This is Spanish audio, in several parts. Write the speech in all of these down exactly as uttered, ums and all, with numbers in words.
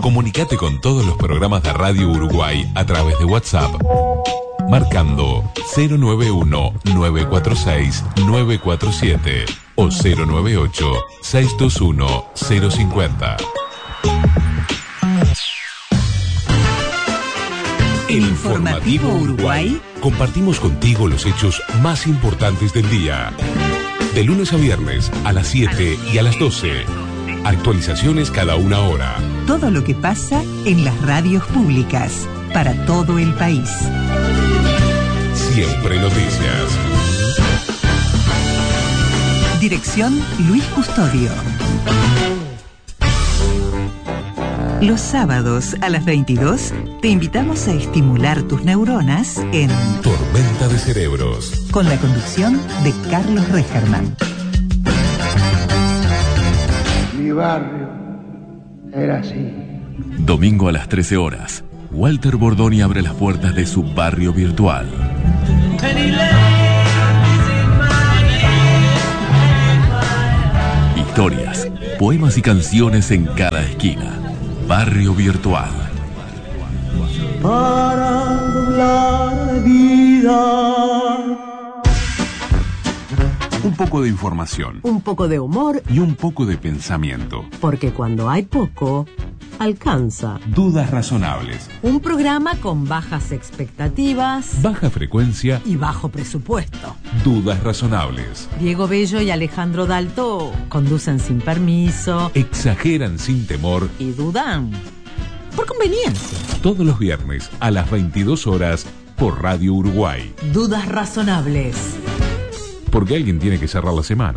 Comunicate con todos los programas de Radio Uruguay a través de WhatsApp, marcando cero nueve uno, nueve cuatro seis, nueve cuatro siete o cero nueve ocho, seis dos uno, cero cinco cero. En Informativo Uruguay compartimos contigo los hechos más importantes del día. De lunes a viernes a las siete y a las doce. Actualizaciones cada una hora. Todo lo que pasa en las radios públicas para todo el país. Siempre noticias. Dirección Luis Custodio. Los sábados a las veintidós te invitamos a estimular tus neuronas en Tormenta de Cerebros, con la conducción de Carlos Regerman. Mi barrio era así. Domingo a las trece horas, Walter Bordoni abre las puertas de su barrio virtual. Historias, poemas y canciones en cada esquina. Barrio Virtual. Para doblar la vida. Un poco de información. Un poco de humor. Y un poco de pensamiento. Porque cuando hay poco, alcanza. Dudas razonables. Un programa con bajas expectativas. Baja frecuencia. Y bajo presupuesto. Dudas razonables. Diego Bello y Alejandro Dalto conducen sin permiso. Exageran sin temor. Y dudan por conveniencia. Todos los viernes a las veintidós horas por Radio Uruguay. Dudas razonables. Porque alguien tiene que cerrar la semana.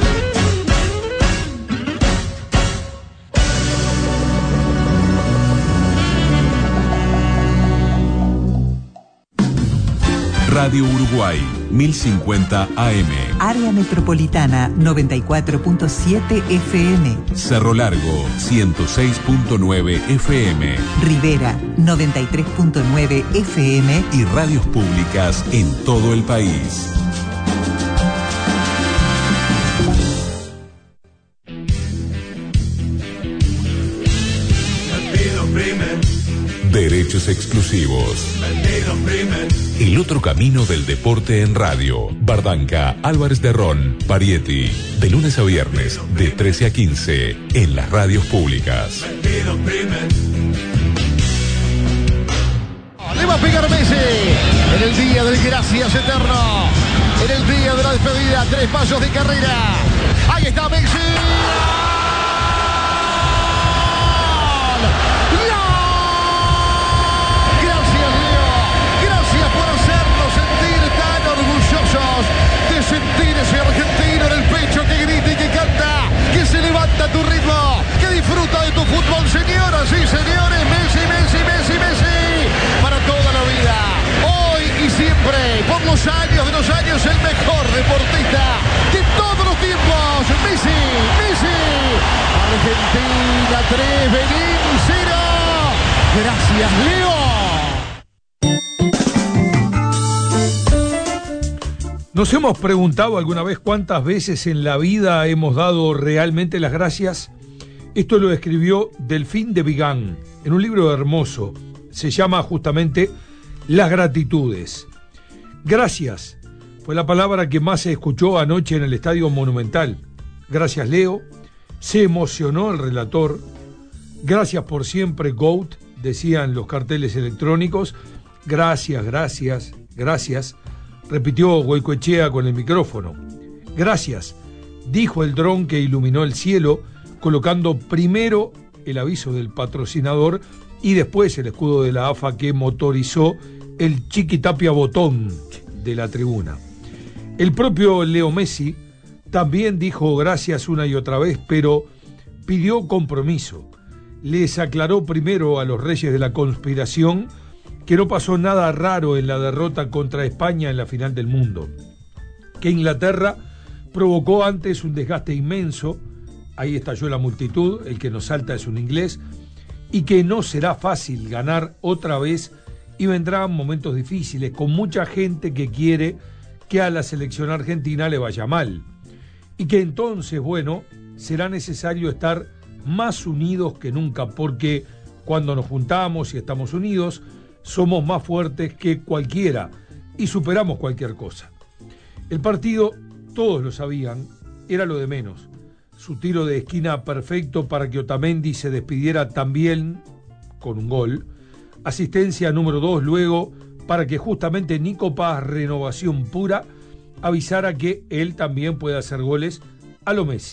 Radio Uruguay, mil cincuenta A M. Área Metropolitana, noventa y cuatro punto siete F M. Cerro Largo, ciento seis punto nueve F M. Rivera, noventa y tres punto nueve F M. Y radios públicas en todo el país. Derechos exclusivos. El otro camino del deporte en radio. Bardanca, Álvarez de Ron, Parietti. De lunes a viernes, de trece a quince, en las radios públicas. Le va a pegar Messi en el día del gracias eterno. En el día de la despedida, tres pasos de carrera. Ahí está Messi. De sentir ese argentino en el pecho que grita y que canta, que se levanta a tu ritmo, que disfruta de tu fútbol, señoras y señores. Messi, Messi, Messi, Messi, para toda la vida, hoy y siempre, por los años de los años, el mejor deportista de todos los tiempos. Messi, Messi. Argentina tres, Benín cero. Gracias, Leo. ¿Nos hemos preguntado alguna vez cuántas veces en la vida hemos dado realmente las gracias? Esto lo escribió Delfín de Vigan en un libro hermoso. Se llama justamente Las Gratitudes. Gracias fue la palabra que más se escuchó anoche en el Estadio Monumental. Gracias, Leo. Se emocionó el relator. Gracias por siempre, GOAT, decían los carteles electrónicos. Gracias, gracias, gracias, repitió Goicoechea con el micrófono. Gracias, dijo el dron que iluminó el cielo, colocando primero el aviso del patrocinador y después el escudo de la A F A que motorizó el chiquitapia botón de la tribuna. El propio Leo Messi también dijo gracias una y otra vez, pero pidió compromiso. Les aclaró primero a los reyes de la conspiración que no pasó nada raro en la derrota contra España en la final del mundo, que Inglaterra provocó antes un desgaste inmenso, ahí estalló la multitud, el que nos salta es un inglés, y que no será fácil ganar otra vez y vendrán momentos difíciles, con mucha gente que quiere que a la selección argentina le vaya mal, y que entonces, bueno, será necesario estar más unidos que nunca, porque Cuando nos juntamos y estamos unidos, somos más fuertes que cualquiera y superamos cualquier cosa. El partido, todos lo sabían, era lo de menos. Su tiro de esquina perfecto para que Otamendi se despidiera también con un gol. Asistencia número dos luego para que justamente Nico Paz, renovación pura, avisara que él también puede hacer goles a lo Messi.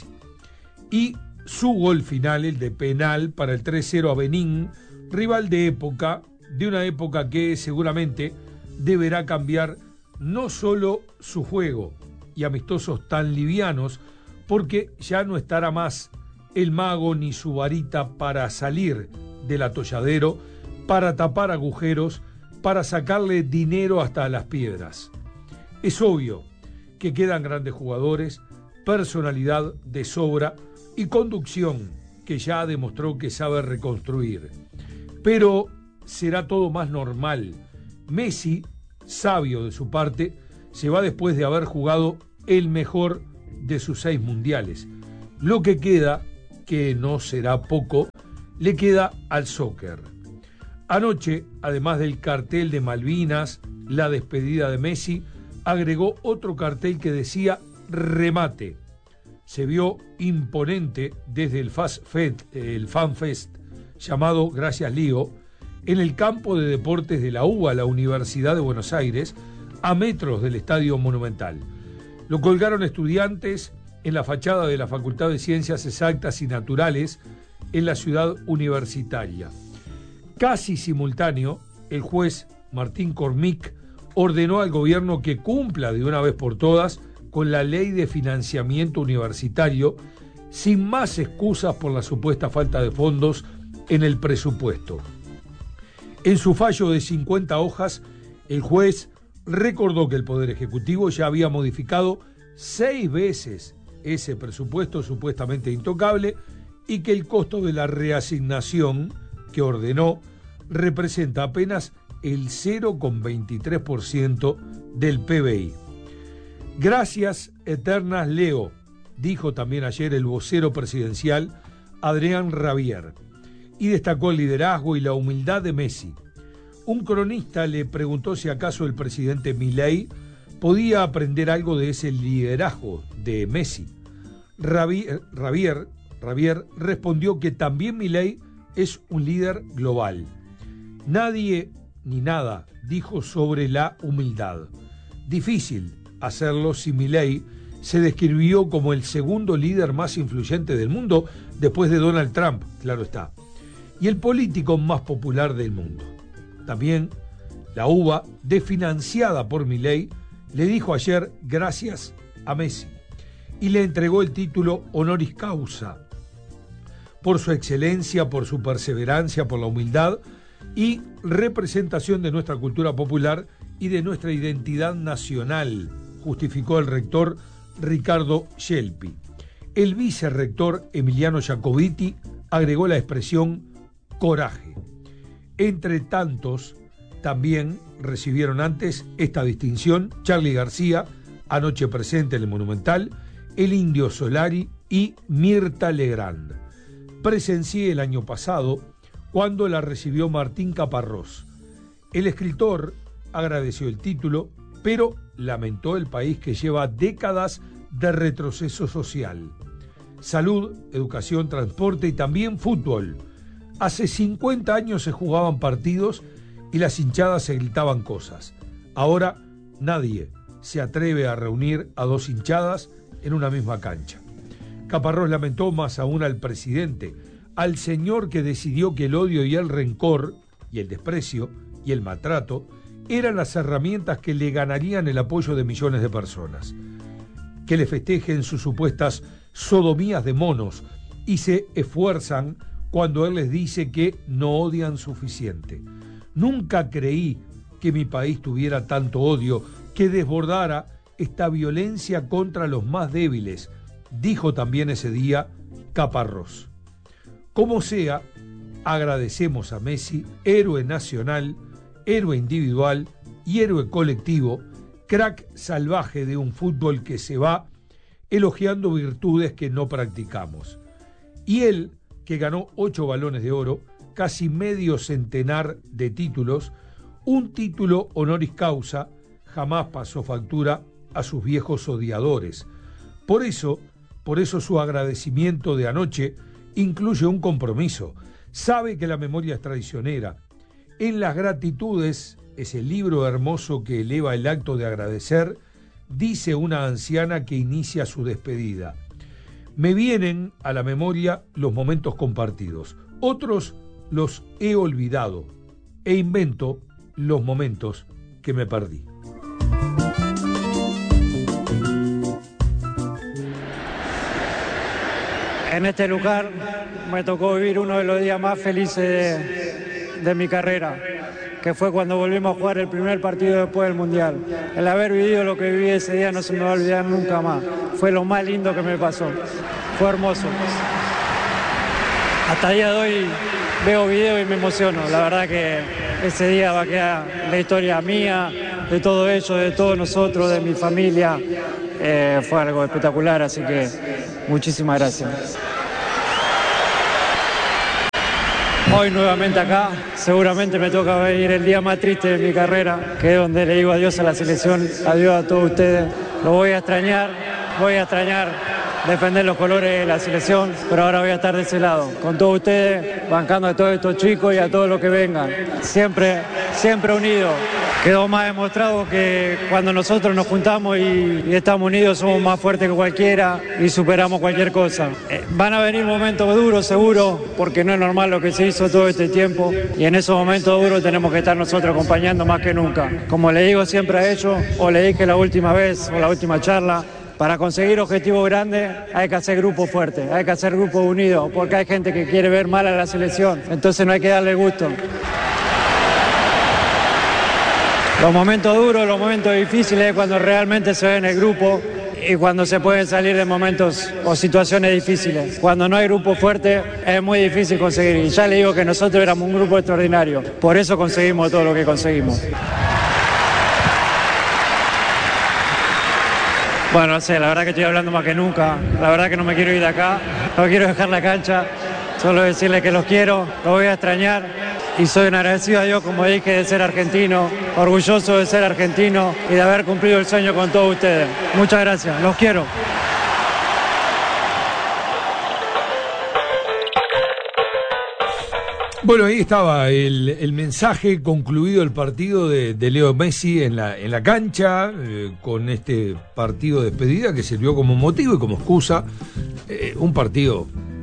Y su gol final, el de penal para el tres cero a Benín, rival de época, de una época que seguramente deberá cambiar no solo su juego y amistosos tan livianos, porque ya no estará más el mago ni su varita para salir del atolladero, para tapar agujeros, para sacarle dinero hasta las piedras. Es obvio que quedan grandes jugadores, personalidad de sobra y conducción que ya demostró que sabe reconstruir. Pero será todo más normal. Messi, sabio de su parte, se va después de haber jugado el mejor de sus seis mundiales. Lo que queda, que no será poco, le queda al soccer. Anoche, además del cartel de Malvinas, la despedida de Messi, agregó otro cartel que decía remate. Se vio imponente desde el Fast Fest, el Fan Fest, llamado Gracias Lío, en el campo de deportes de la U B A, la Universidad de Buenos Aires, a metros del Estadio Monumental. Lo colgaron estudiantes en la fachada de la Facultad de Ciencias Exactas y Naturales en la ciudad universitaria. Casi simultáneo, el juez Martín Cormick ordenó al gobierno que cumpla de una vez por todas con la ley de financiamiento universitario, sin más excusas por la supuesta falta de fondos en el presupuesto. En su fallo de cincuenta hojas, el juez recordó que el Poder Ejecutivo ya había modificado seis veces ese presupuesto supuestamente intocable y que el costo de la reasignación que ordenó representa apenas el cero coma veintitrés por ciento del P B I. Gracias eternas Leo, dijo también ayer el vocero presidencial Adrián Rabier, y destacó el liderazgo y la humildad de Messi. Un cronista le preguntó si acaso el presidente Milei podía aprender algo de ese liderazgo de Messi. Rabier, Rabier, Rabier respondió que también Milei es un líder global. Nadie ni nada dijo sobre la humildad. Difícil hacerlo si Milei se describió como el segundo líder más influyente del mundo después de Donald Trump, claro está, y el político más popular del mundo. También la U B A, desfinanciada por Milei, le dijo ayer gracias a Messi y le entregó el título honoris causa por su excelencia, por su perseverancia, por la humildad y representación de nuestra cultura popular y de nuestra identidad nacional, justificó el rector Ricardo Scelpi. El vicerrector Emiliano Jacobiti agregó la expresión coraje. Entre tantos, también recibieron antes esta distinción Charly García, anoche presente en el Monumental, el Indio Solari y Mirta Legrand. Presencié el año pasado cuando la recibió Martín Caparrós. El escritor agradeció el título, pero lamentó el país que lleva décadas de retroceso social. Salud, educación, transporte y también fútbol. Hace cincuenta años se jugaban partidos y las hinchadas se gritaban cosas. Ahora nadie se atreve a reunir a dos hinchadas en una misma cancha. Caparrós lamentó más aún al presidente, al señor que decidió que el odio y el rencor, y el desprecio y el maltrato, eran las herramientas que le ganarían el apoyo de millones de personas. Que le festejen sus supuestas sodomías de monos y se esfuerzan cuando él les dice que no odian suficiente. Nunca creí que mi país tuviera tanto odio, que desbordara esta violencia contra los más débiles, dijo también ese día Caparrós. Como sea, agradecemos a Messi, héroe nacional, héroe individual y héroe colectivo, crack salvaje de un fútbol que se va elogiando virtudes que no practicamos. Y él, que ganó ocho balones de oro, casi medio centenar de títulos, un título honoris causa jamás pasó factura a sus viejos odiadores. Por eso, por eso su agradecimiento de anoche incluye un compromiso. Sabe que la memoria es traicionera. En las gratitudes, ese libro hermoso que eleva el acto de agradecer, dice una anciana que inicia su despedida: me vienen a la memoria los momentos compartidos, otros los he olvidado, e invento los momentos que me perdí. En este lugar me tocó vivir uno de los días más felices de, de mi carrera, que fue cuando volvimos a jugar el primer partido después del Mundial. El haber vivido lo que viví ese día no se me va a olvidar nunca más. Fue lo más lindo que me pasó. Fue hermoso. Hasta el día de hoy veo videos y me emociono. La verdad que ese día va a quedar la historia mía, de todo ello, de todos nosotros, de mi familia. Eh, fue algo espectacular, así que muchísimas gracias. Hoy nuevamente acá, seguramente me toca venir el día más triste de mi carrera, que es donde le digo adiós a la selección, adiós a todos ustedes. Lo voy a extrañar, voy a extrañar defender los colores de la selección, pero ahora voy a estar de ese lado, con todos ustedes, bancando a todos estos chicos y a todos los que vengan. Siempre, siempre unidos. Quedó más demostrado que cuando nosotros nos juntamos y, y estamos unidos somos más fuertes que cualquiera y superamos cualquier cosa. Eh, van a venir momentos duros seguro, porque no es normal lo que se hizo todo este tiempo, y en esos momentos duros tenemos que estar nosotros acompañando más que nunca. Como le digo siempre a ellos, o le dije la última vez o la última charla, para conseguir objetivos grandes hay que hacer grupos fuertes, hay que hacer grupos unidos, porque hay gente que quiere ver mal a la selección, entonces no hay que darle gusto. Los momentos duros, los momentos difíciles es cuando realmente se ve en el grupo y cuando se pueden salir de momentos o situaciones difíciles. Cuando no hay grupo fuerte es muy difícil conseguir. Y ya le digo que nosotros éramos un grupo extraordinario. Por eso conseguimos todo lo que conseguimos. Bueno, no sé, la verdad que estoy hablando más que nunca. La verdad que no me quiero ir de acá. No quiero dejar la cancha. Solo decirles que los quiero, los voy a extrañar. Y soy un agradecido a Dios, como dije, de ser argentino, orgulloso de ser argentino y de haber cumplido el sueño con todos ustedes. Muchas gracias, los quiero. Bueno, ahí estaba el, el mensaje concluido el partido de, de Leo Messi en la, en la cancha, eh, con este partido de despedida que sirvió como motivo y como excusa. Eh, un partido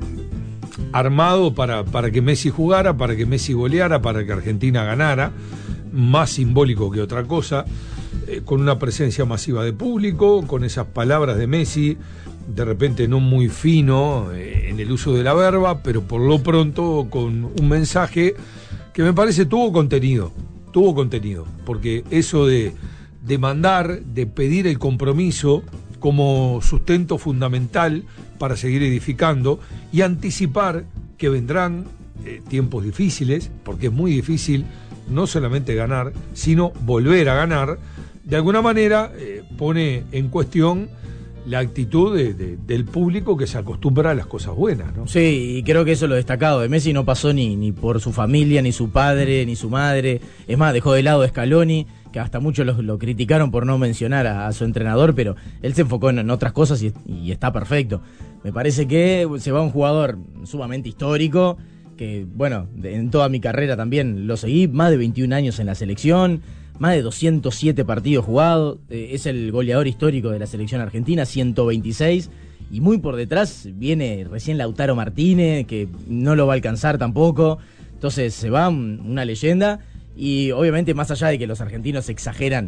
armado para, para que Messi jugara, para que Messi goleara, para que Argentina ganara, más simbólico que otra cosa, eh, con una presencia masiva de público, con esas palabras de Messi, de repente no muy fino eh, en el uso de la verba, pero por lo pronto con un mensaje que me parece tuvo contenido, tuvo contenido, porque eso de, de mandar, de pedir el compromiso como sustento fundamental para seguir edificando y anticipar que vendrán eh, tiempos difíciles, porque es muy difícil no solamente ganar, sino volver a ganar, de alguna manera eh, pone en cuestión la actitud de, de, del público que se acostumbra a las cosas buenas, ¿no? Sí, y creo que eso es lo destacado. De Messi no pasó ni, ni por su familia, ni su padre, ni su madre. Es más, dejó de lado a Scaloni, que hasta muchos lo, lo criticaron por no mencionar a, a su entrenador, pero él se enfocó en, en otras cosas y, y está perfecto. Me parece que se va un jugador sumamente histórico, que, bueno, de, en toda mi carrera también lo seguí, más de veintiún años en la selección, más de doscientos siete partidos jugados, eh, es el goleador histórico de la selección argentina, ciento veintiséis, y muy por detrás viene recién Lautaro Martínez, que no lo va a alcanzar tampoco. Entonces se va un, una leyenda, y obviamente más allá de que los argentinos exageran,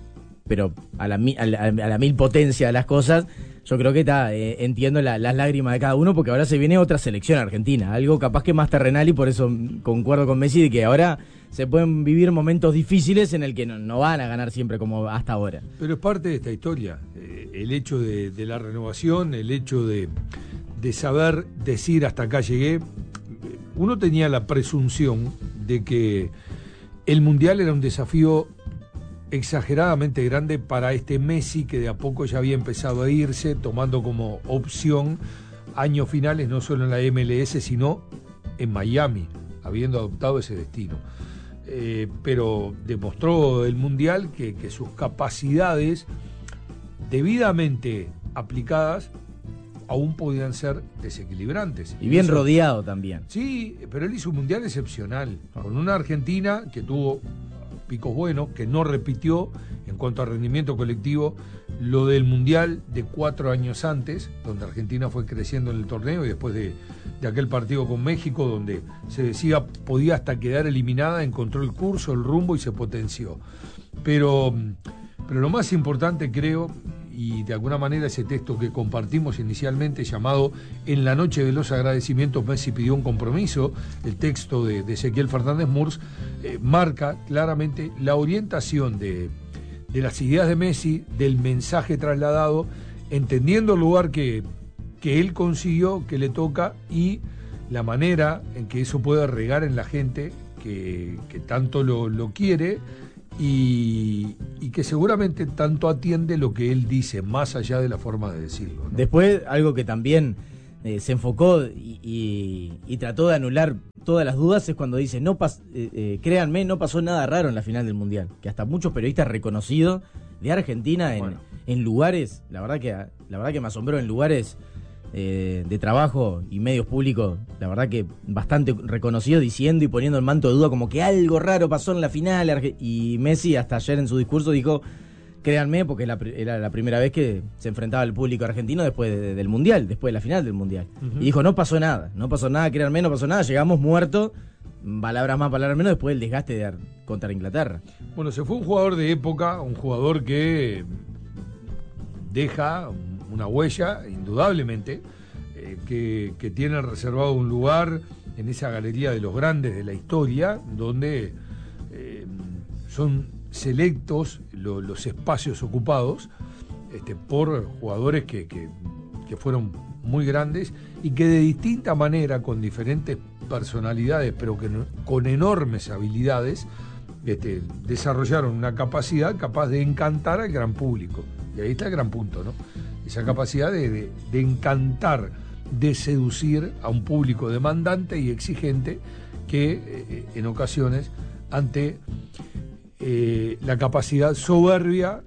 pero a la, a la, a la mil potencia de las cosas, yo creo que está, eh, entiendo la, las lágrimas de cada uno, porque ahora se viene otra selección argentina, algo capaz que más terrenal, y por eso concuerdo con Messi de que ahora se pueden vivir momentos difíciles en el que no, no van a ganar siempre como hasta ahora. Pero es parte de esta historia, eh, el hecho de, de la renovación, el hecho de, de saber decir hasta acá llegué. Uno tenía la presunción de que el Mundial era un desafío exageradamente grande para este Messi, que de a poco ya había empezado a irse, tomando como opción años finales no solo en la M L S sino en Miami, habiendo adoptado ese destino. Eh, pero demostró el Mundial que, que sus capacidades debidamente aplicadas aún podían ser desequilibrantes. Y bien Eso, rodeado también. Sí, pero él hizo un Mundial excepcional, con una Argentina que tuvo picos buenos, que no repitió en cuanto a rendimiento colectivo lo del Mundial de cuatro años antes, donde Argentina fue creciendo en el torneo y después de, de aquel partido con México, donde se decía podía hasta quedar eliminada, encontró el curso, el rumbo y se potenció. Pero, pero lo más importante, creo, y de alguna manera ese texto que compartimos inicialmente llamado En la noche de los agradecimientos, Messi pidió un compromiso, el texto de, de Ezequiel Fernández Murs, eh, marca claramente la orientación de, de las ideas de Messi, del mensaje trasladado, entendiendo el lugar que, que él consiguió, que le toca, y la manera en que eso puede regar en la gente que, que tanto lo, lo quiere, Y, y que seguramente tanto atiende lo que él dice, más allá de la forma de decirlo, ¿no? Después, algo que también eh, se enfocó y, y, y trató de anular todas las dudas es cuando dice, no pas, eh, eh, créanme, no pasó nada raro en la final del Mundial, que hasta muchos periodistas reconocidos de Argentina en, bueno. en lugares, la verdad que la verdad que me asombró, en lugares eh, de trabajo y medios públicos, la verdad que bastante reconocido, diciendo y poniendo el manto de duda como que algo raro pasó en la final. Y Messi hasta ayer en su discurso dijo, créanme, porque la, era la primera vez que se enfrentaba el público argentino después de, de, del Mundial, después de la final del Mundial. Uh-huh. Y dijo, no pasó nada, no pasó nada, créanme, no pasó nada, llegamos muertos, palabras más, palabras menos, después del desgaste de contra Inglaterra. Bueno, se fue un jugador de época, un jugador que deja una huella, indudablemente, eh, que, que tiene reservado un lugar en esa galería de los grandes de la historia, donde eh, son selectos lo, los espacios ocupados este, por jugadores que, que, que fueron muy grandes y que de distinta manera, con diferentes personalidades, pero que no, con enormes habilidades, este, desarrollaron una capacidad capaz de encantar al gran público. Y ahí está el gran punto, ¿no? Esa capacidad de, de, de encantar, de seducir a un público demandante y exigente que eh, en ocasiones, ante eh, la capacidad soberbia,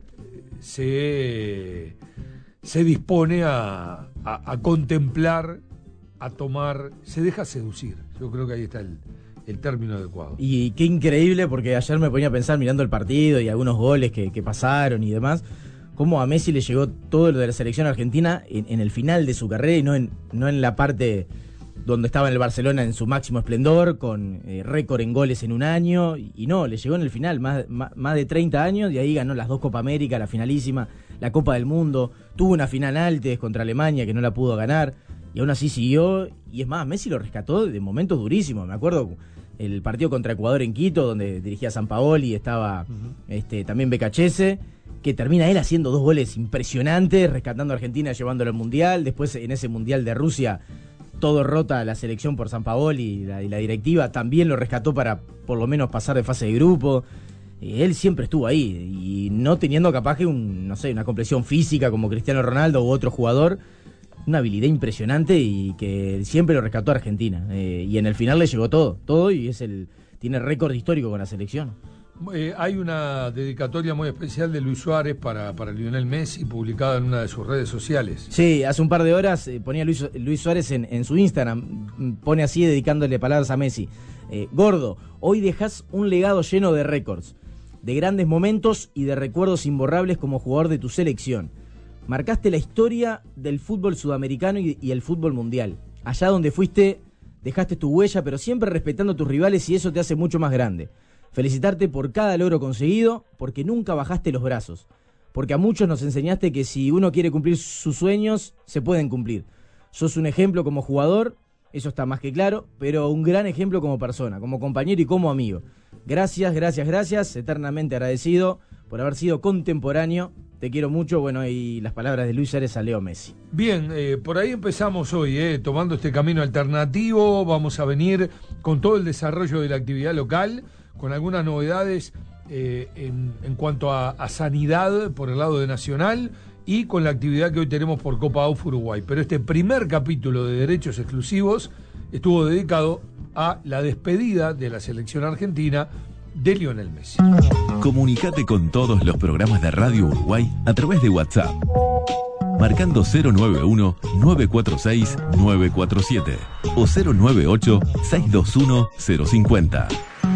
se, se dispone a, a, a contemplar, a tomar, se deja seducir. Yo creo que ahí está el, el término adecuado. Y qué increíble, porque ayer me ponía a pensar mirando el partido y algunos goles que, que pasaron y demás, cómo a Messi le llegó todo lo de la selección argentina en, en el final de su carrera y no en, no en la parte donde estaba en el Barcelona en su máximo esplendor, con eh, récord en goles en un año, y, y no, le llegó en el final, más, más, más de treinta años, y ahí ganó las dos Copa América, la finalísima, la Copa del Mundo, tuvo una final antes contra Alemania que no la pudo ganar, y aún así siguió, y es más, Messi lo rescató de momentos durísimos, me acuerdo el partido contra Ecuador en Quito, donde dirigía Sampaoli y estaba uh-huh. este, también Becachese, que termina él haciendo dos goles impresionantes, rescatando a Argentina, llevándolo al Mundial. Después en ese Mundial de Rusia, todo rota la selección por Sampaoli y la, y la directiva, también lo rescató para por lo menos pasar de fase de grupo. Eh, él siempre estuvo ahí, y no teniendo capaz que un, no sé, una complexión física como Cristiano Ronaldo u otro jugador, una habilidad impresionante y que siempre lo rescató a Argentina. Eh, y en el final le llegó todo, todo, y es el tiene récord histórico con la selección. Eh, hay una dedicatoria muy especial de Luis Suárez para, para Lionel Messi, publicada en una de sus redes sociales. Sí, hace un par de horas eh, ponía Luis, Luis Suárez en, en su Instagram, pone así dedicándole palabras a Messi. Eh, Gordo, hoy dejás un legado lleno de récords, de grandes momentos y de recuerdos imborrables como jugador de tu selección. Marcaste la historia del fútbol sudamericano y, y el fútbol mundial. Allá donde fuiste, dejaste tu huella, pero siempre respetando a tus rivales, y eso te hace mucho más grande. Felicitarte por cada logro conseguido, porque nunca bajaste los brazos. Porque a muchos nos enseñaste que si uno quiere cumplir sus sueños, se pueden cumplir. Sos un ejemplo como jugador, eso está más que claro, pero un gran ejemplo como persona, como compañero y como amigo. Gracias, gracias, gracias, eternamente agradecido por haber sido contemporáneo. Te quiero mucho. Bueno, y las palabras de Luis Suárez a Leo Messi. Bien, eh, por ahí empezamos hoy, eh, tomando este camino alternativo. Vamos a venir con todo el desarrollo de la actividad local, con algunas novedades eh, en, en cuanto a, a sanidad por el lado de Nacional y con la actividad que hoy tenemos por Copa A U F Uruguay. Pero este primer capítulo de Derechos Exclusivos estuvo dedicado a la despedida de la selección argentina de Lionel Messi. Comunicate con todos los programas de Radio Uruguay a través de WhatsApp, marcando cero nueve uno, nueve cuatro seis, nueve cuatro siete o cero nueve ocho, seis dos uno, cero cinco cero.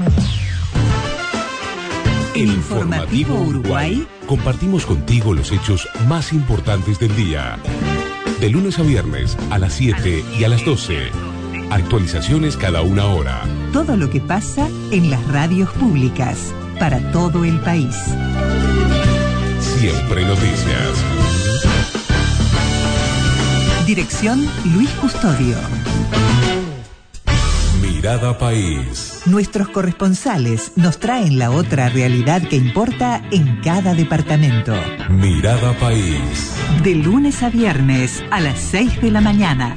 El Informativo Uruguay. Compartimos contigo los hechos más importantes del día. De lunes a viernes a las siete y a las doce. Actualizaciones cada una hora. Todo lo que pasa en las radios públicas para todo el país. Siempre noticias. Dirección Luis Custodio. Mirada País. Nuestros corresponsales nos traen la otra realidad que importa en cada departamento. Mirada País. De lunes a viernes a las seis de la mañana.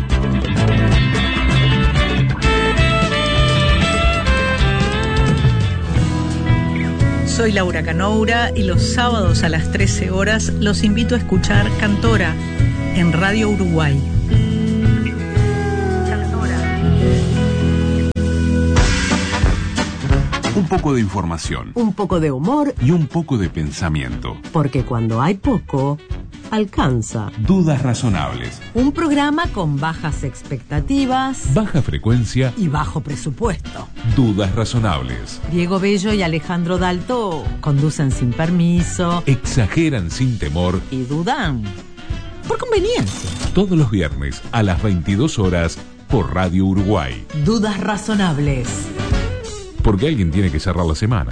Soy Laura Canoura y los sábados a las trece horas los invito a escuchar Cantora en Radio Uruguay. Un poco de información. Un poco de humor. Y un poco de pensamiento. Porque cuando hay poco, alcanza. Dudas razonables. Un programa con bajas expectativas. Baja frecuencia. Y bajo presupuesto. Dudas razonables. Diego Bello y Alejandro Dalto conducen sin permiso. Exageran sin temor. Y dudan por conveniencia. Todos los viernes a las veintidós horas por Radio Uruguay. Dudas razonables. Porque alguien tiene que cerrar la semana.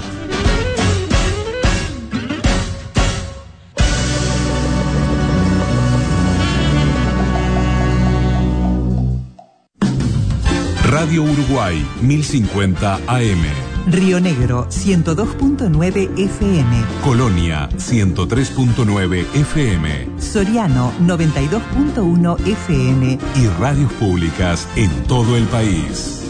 Radio Uruguay, mil cincuenta A M. Río Negro, ciento dos punto nueve F M. Colonia, ciento tres punto nueve F M. Soriano, noventa y dos punto uno F M. Y radios públicas en todo el país.